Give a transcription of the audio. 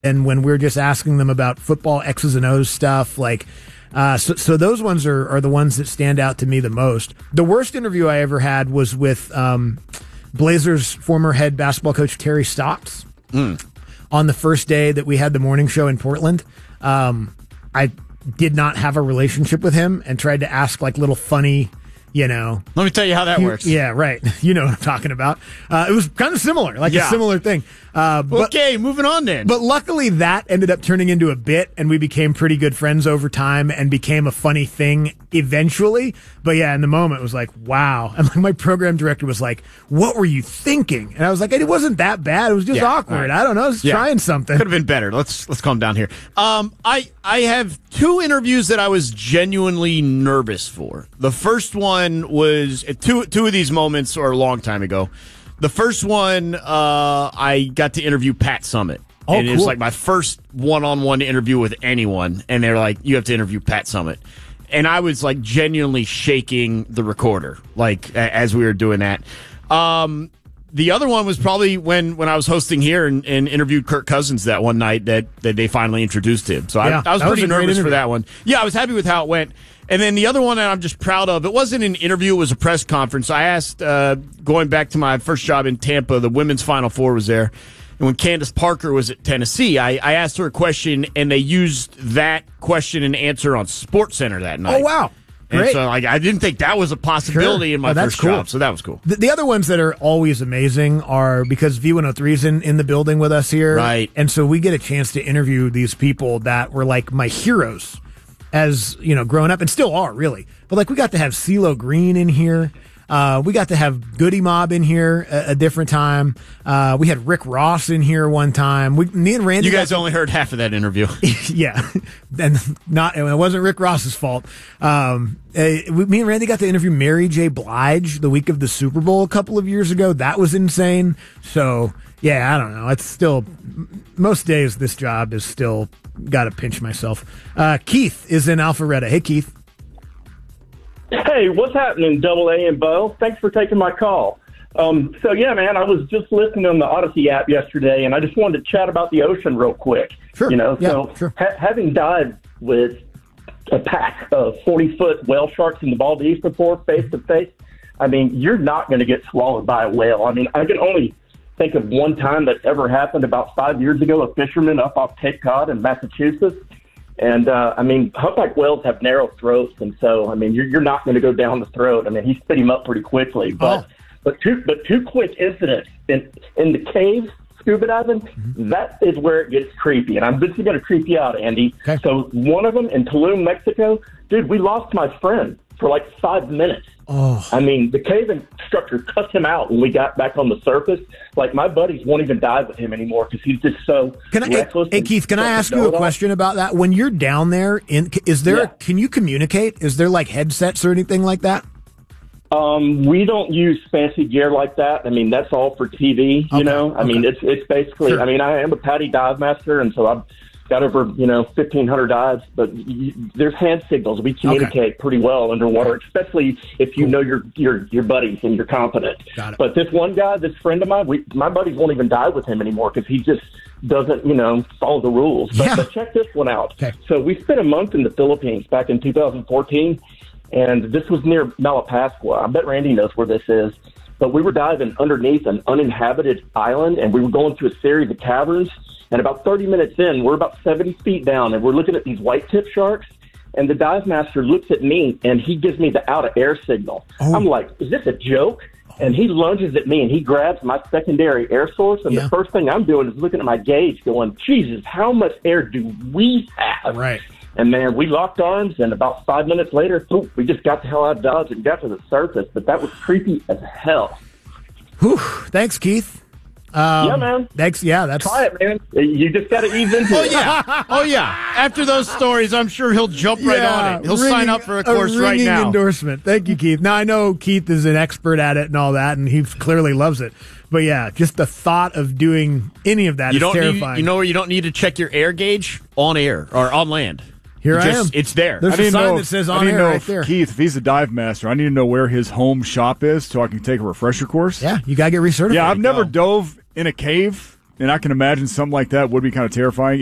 and when we're just asking them about football X's and O's stuff, like, so those ones are the ones that stand out to me the most. The worst interview I ever had was with Blazers former head basketball coach Terry Stotts on the first day that we had the morning show in Portland. I did not have a relationship with him and tried to ask like little funny, let me tell you how that works. Yeah, right. You know what I'm talking about. It was kind of similar, a similar thing. Okay, moving on then. But luckily that ended up turning into a bit, and we became pretty good friends over time and became a funny thing eventually. But yeah, in the moment it was like, wow. And my program director was like, what were you thinking? And I was like, it wasn't that bad. It was just awkward. Right. I don't know. I was trying something. Could have been better. Let's calm down here. I have two interviews that I was genuinely nervous for. The first one was two of these moments are a long time ago. The first one, I got to interview Pat Summitt. Oh, and cool. it was like my first one-on-one interview with anyone. And they're like, you have to interview Pat Summitt. And I was like genuinely shaking the recorder, like as we were doing that. The other one was probably when I was hosting here and interviewed Kirk Cousins that one night that they finally introduced him. So I was pretty nervous for that one. Yeah, I was happy with how it went. And then the other one that I'm just proud of, it wasn't an interview, it was a press conference. I asked, going back to my first job in Tampa, the women's Final Four was there. And when Candace Parker was at Tennessee, I asked her a question, and they used that question and answer on SportsCenter that night. Oh, wow. And Great. so I didn't think that was a possibility in my first job, so that was cool. The other ones that are always amazing are because V103 is in the building with us here. Right. And so we get a chance to interview these people that were like my heroes as, growing up, and still are, really. But like we got to have CeeLo Green in here. We got to have Goody Mob in here a different time. We had Rick Ross in here one time. Me and Randy. You guys only heard half of that interview. Yeah, and it wasn't Rick Ross's fault. Me and Randy got to interview Mary J. Blige the week of the Super Bowl a couple of years ago. That was insane. So yeah, I don't know. It's still most days this job is still got to pinch myself. Keith is in Alpharetta. Hey, Keith. Hey, what's happening, Double A and Bo? Thanks for taking my call. Yeah, man, I was just listening on the Odyssey app yesterday, and I just wanted to chat about the ocean real quick. Sure. Sure. Having dived with a pack of 40-foot whale sharks in the Maldives before, face to face, I mean, you're not going to get swallowed by a whale. I mean, I can only think of one time that ever happened about 5 years ago, a fisherman up off Cape Cod in Massachusetts. And, humpback whales have narrow throats, and so, you're not going to go down the throat. I mean, he spit him up pretty quickly. But two quick incidents. In the caves, scuba diving, that is where it gets creepy. And I'm just going to creep you out, Andy. Okay. So one of them in Tulum, Mexico, dude, we lost my friend for like 5 minutes. Oh. I mean, the cave instructor cut him out when we got back on the surface. Like, my buddies won't even dive with him anymore because he's just so reckless. Hey, Keith, can I ask you a question about that? When you're down there, can you communicate? Is there like headsets or anything like that? We don't use fancy gear like that. I mean, that's all for TV, you know? I mean, it's basically, sure. I am a PADI dive master, and so I've got over, 1,500 dives, but there's hand signals. We communicate pretty well underwater, especially if you know your buddies and you're confident. Got it. But this one guy, this friend of mine, my buddies won't even dive with him anymore because he just doesn't, follow the rules. But check this one out. Okay. So we spent a month in the Philippines back in 2014, and this was near Malapascua. I bet Randy knows where this is. But we were diving underneath an uninhabited island, and we were going through a series of caverns. And about 30 minutes in, we're about 70 feet down, and we're looking at these white-tip sharks. And the dive master looks at me, and he gives me the out-of-air signal. Oh. I'm like, is this a joke? And he lunges at me, and he grabs my secondary air source. And the first thing I'm doing is looking at my gauge going, Jesus, how much air do we have? Right. And, man, we locked arms, and about 5 minutes later, poof, we just got the hell out of Dodge and got to the surface. But that was creepy as hell. Whew. Thanks, Keith. Yeah, man. Thanks. Yeah, that's. Try it, man. You just got to ease into it. Oh, yeah. After those stories, I'm sure he'll jump right on it. He'll sign up for a course right now. Endorsement. Thank you, Keith. Now, I know Keith is an expert at it and all that, and he clearly loves it. But, yeah, just the thought of doing any of that is terrifying. You know where you don't need to check your air gauge? On air or on land. Here I am. It's there. There's a sign that says on air right there. Keith, if he's a dive master, I need to know where his home shop is so I can take a refresher course. Yeah, you got to get recertified. Yeah, I've never dove in a cave And I can imagine something like that would be kind of terrifying.